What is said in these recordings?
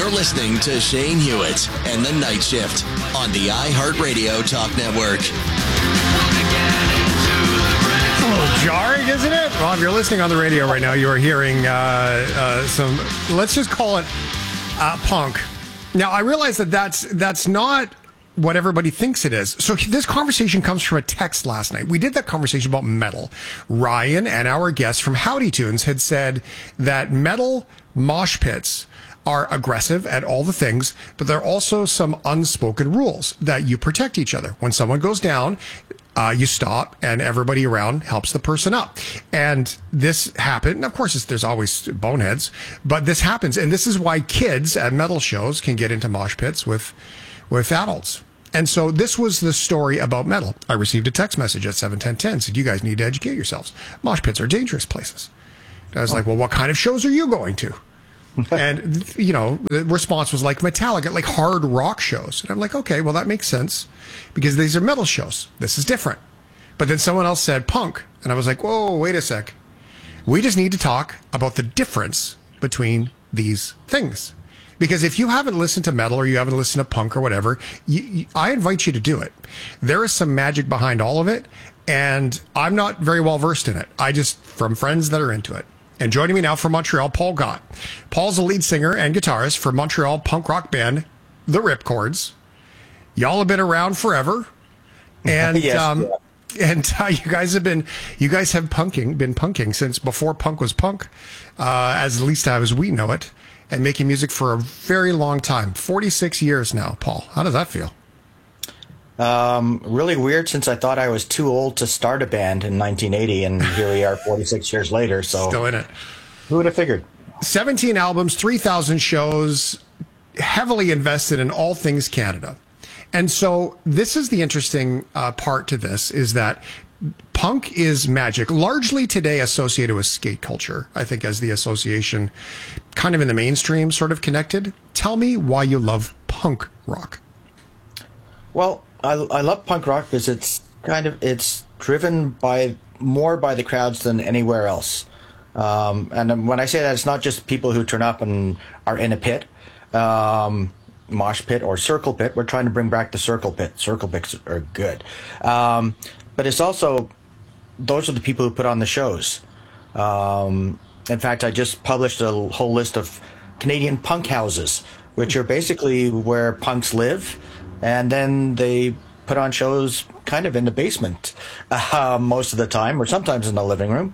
You're listening to Shane Hewitt and the Night Shift on the iHeartRadio Talk Network. A little jarring, isn't it? Well, if you're listening on the radio right now, you are hearing some, let's just call it punk. Now, I realize that that's not what everybody thinks it is. So this conversation comes from a text last night. We did that conversation about metal. Ryan and our guest from Howdy Tunes had said that metal mosh pits are aggressive at all the things, but there are also some unspoken rules that you protect each other. When someone goes down, you stop and everybody around helps the person up. And this happened. And of course, there's always boneheads, but this happens. And this is why kids at metal shows can get into mosh pits with adults. And so this was the story about metal. I received a text message at 7:10:10 said, you guys need to educate yourselves. Mosh pits are dangerous places. And I was like, well, what kind of shows are you going to? And, you know, the response was like Metallica, like hard rock shows. And I'm like, okay, well, that makes sense because these are metal shows. This is different. But then someone else said punk. And I was like, whoa, wait a sec. We just need to talk about the difference between these things. Because if you haven't listened to metal or you haven't listened to punk or whatever, I invite you to do it. There is some magic behind all of it. And I'm not very well versed in it. I just, from friends that are into it. And joining me now from Montreal, Paul Gott. Paul's the lead singer and guitarist for Montreal punk rock band, The Ripcords. Y'all have been around forever. And, yes, you guys have been punking since before punk was punk, as at least as we know it, and making music for a very long time. 46 years now, Paul. How does that feel? Really weird since I thought I was too old to start a band in 1980, and here we are 46 years later. So still in it. Who would have figured? 17 albums, 3,000 shows, heavily invested in all things Canada. And so this is the interesting part to this is that punk is magic, largely today associated with skate culture, I think, as the association kind of in the mainstream sort of connected. Tell me why you love punk rock. Well, I love punk rock because it's driven more by the crowds than anywhere else. And when I say that, it's not just people who turn up and are in a pit, mosh pit or circle pit. We're trying to bring back the circle pit. Circle pits are good. But it's also, those are the people who put on the shows. In fact, I just published a whole list of Canadian punk houses, which are basically where punks live. And then they put on shows kind of in the basement most of the time, or sometimes in the living room.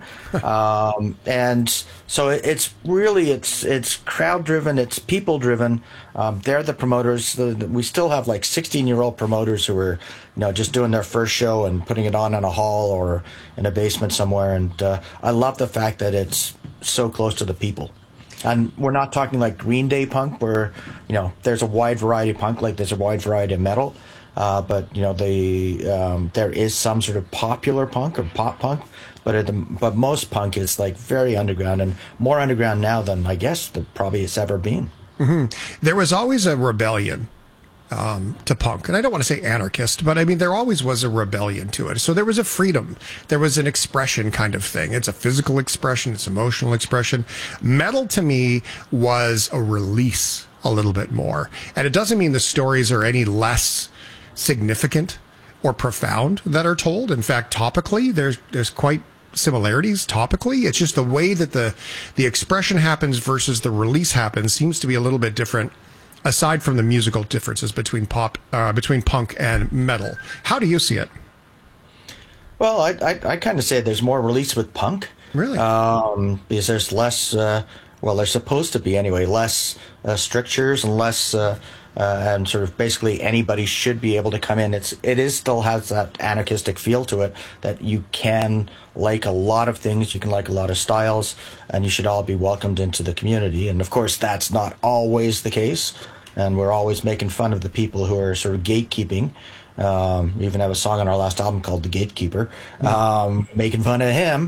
And so it's crowd driven, it's people driven. They're the promoters. We still have like 16-year-old promoters who are, just doing their first show and putting it on in a hall or in a basement somewhere. And I love the fact that it's so close to the people. And we're not talking like Green Day punk where, there's a wide variety of punk, like there's a wide variety of metal. But, there is some sort of popular punk or pop punk. But most punk is like very underground and more underground now than I guess there probably has ever been. Mm-hmm. There was always a rebellion to punk. And I don't want to say anarchist, but I mean, there always was a rebellion to it. So there was a freedom. There was an expression kind of thing. It's a physical expression. It's emotional expression. Metal to me was a release a little bit more. And it doesn't mean the stories are any less significant or profound that are told. In fact, topically, there's quite similarities topically. It's just the way that the expression happens versus the release happens seems to be a little bit different, aside from the musical differences between punk and metal. How do you see it? Well, I kind of say there's more release with punk. Really? Because there's less, there's supposed to be anyway, less strictures and less, and sort of basically anybody should be able to come in. It still has that anarchistic feel to it that you can like a lot of things, you can like a lot of styles, and you should all be welcomed into the community. And of course, that's not always the case. And we're always making fun of the people who are sort of gatekeeping. We even have a song on our last album called The Gatekeeper, making fun of him.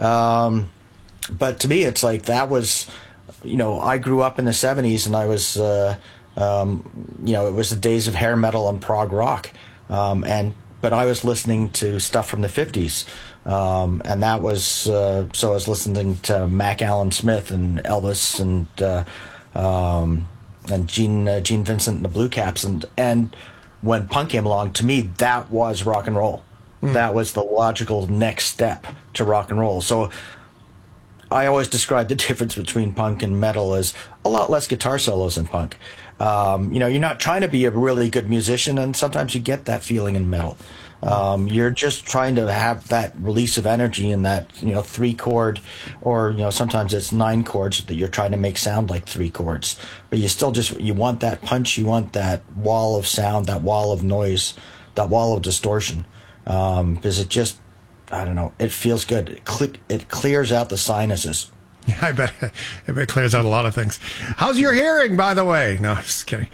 But to me, it's like that was, I grew up in the 70s and I was, it was the days of hair metal and prog rock. But I was listening to stuff from the 50s. And that was, so I was listening to Mac Allen Smith and Elvis and, Gene Vincent and the Blue Caps, and when punk came along, to me that was rock and roll. That was the logical next step to rock and roll. So I always describe the difference between punk and metal as a lot less guitar solos in punk. You're not trying to be a really good musician, and sometimes you get that feeling in metal. You're just trying to have that release of energy in that, 3-chord, or, sometimes it's 9 chords that you're trying to make sound like 3 chords. But you still you want that punch, you want that wall of sound, that wall of noise, that wall of distortion. Because it just, I don't know, it feels good. It clears out the sinuses. Yeah, I bet it clears out a lot of things. How's your hearing, by the way? No, just kidding.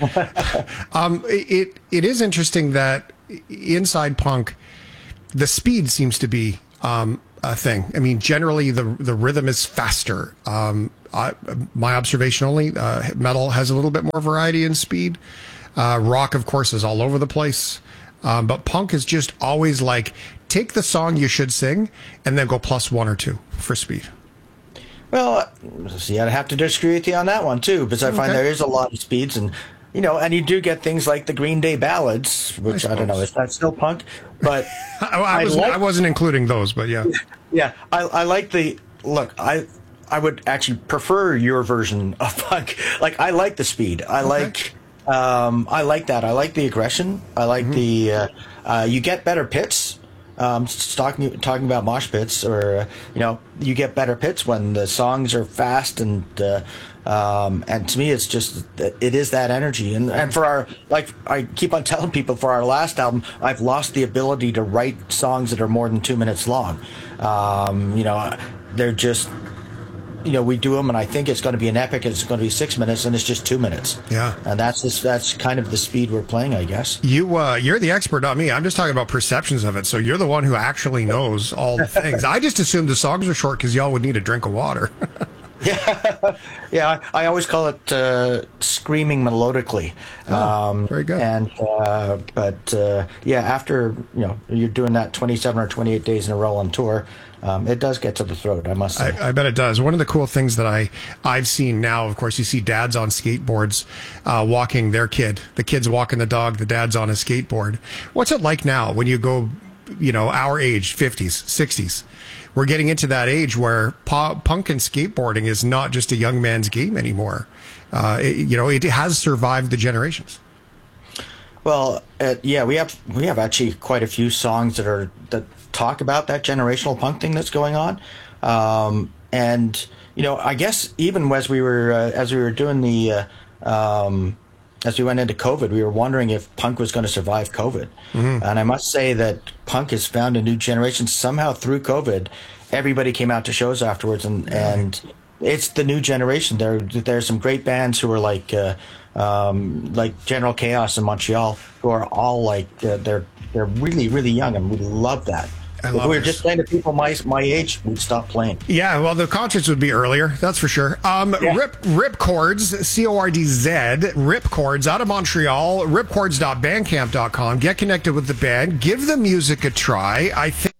It is interesting that inside punk, the speed seems to be a thing. I mean, generally the rhythm is faster. My observation only, metal has a little bit more variety in speed. Rock, of course, is all over the place. But punk is just always like, take the song you should sing and then go +1 or 2 for speed. Well, see, I'd have to disagree with you on that one too, because I find there is a lot of speeds, and and you do get things like the Green Day ballads, which I don't know, is that still punk? But I wasn't including those, but yeah. Yeah, I like the look. I would actually prefer your version of punk. Like, I like the speed. I like that. I like the aggression. I like the you get better pits. Talking about mosh pits, or you get better pits when the songs are fast, and to me it's just, it is that energy, and for our, like I keep on telling people, for our last album, I've lost the ability to write songs that are more than 2 minutes long. They're just, we do them, and I think it's going to be an epic, and it's going to be 6 minutes, and it's just 2 minutes. Yeah. And that's kind of the speed we're playing, I guess. You're the expert, not me. I'm just talking about perceptions of it. So you're the one who actually knows all the things. I just assumed the songs were short because y'all would need a drink of water. Yeah. I always call it screaming melodically. Very good. And after you're doing that 27 or 28 days in a row on tour, it does get to the throat, I must say. I bet it does. One of the cool things that I've seen now, of course, you see dads on skateboards walking their kid. The kid's walking the dog, the dad's on a skateboard. What's it like now when you go, our age, 50s, 60s? We're getting into that age where punk and skateboarding is not just a young man's game anymore. It has survived the generations. Well, we have actually quite a few songs that talk about that generational punk thing that's going on, and I guess even as we were doing the as we went into COVID, we were wondering if punk was going to survive COVID. And I must say that punk has found a new generation somehow through COVID. Everybody came out to shows afterwards, and it's the new generation. There's some great bands who are like General Chaos in Montreal, who are all like they're really, really young, and we love that. If we were just playing to people my age, we'd stop playing. Yeah, well, the concerts would be earlier, that's for sure. Ripcords, Cordz, Ripcords, out of Montreal, ripcords.bandcamp.com. Get connected with the band. Give the music a try. I think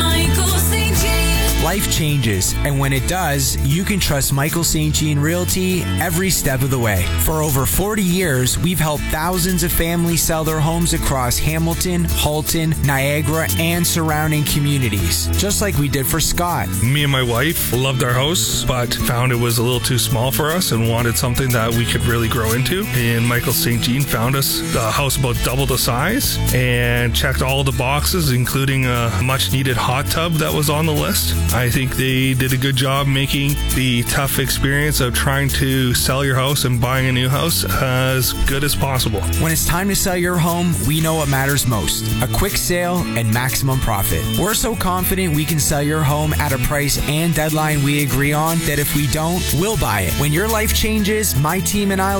life changes, and when it does, you can trust Michael St. Jean Realty every step of the way. For over 40 years, we've helped thousands of families sell their homes across Hamilton, Halton, Niagara, and surrounding communities, just like we did for Scott. Me and my wife loved our house, but found it was a little too small for us and wanted something that we could really grow into. And Michael St. Jean found us a house about double the size and checked all the boxes, including a much-needed hot tub that was on the list. I think they did a good job making the tough experience of trying to sell your house and buying a new house as good as possible. When it's time to sell your home, we know what matters most: a quick sale and maximum profit. We're so confident we can sell your home at a price and deadline we agree on that if we don't, we'll buy it. When your life changes, my team and I